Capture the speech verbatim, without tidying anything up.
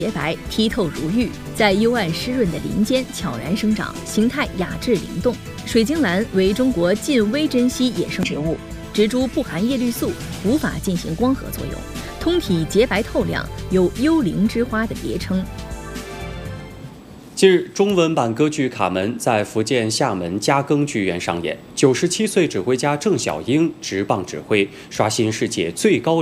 洁白，剔透如玉，在幽暗湿润的林间悄然生长，形态雅致灵动。水晶兰为中国近微珍稀野生植物，植株不含叶绿素，无法进行光合作用，通体洁白透亮，有幽灵之花的别称。 近日，中文版歌剧《卡门》在福建厦门嘉庚剧院上演，九十七岁指挥家郑晓英执棒指挥，刷新世界最高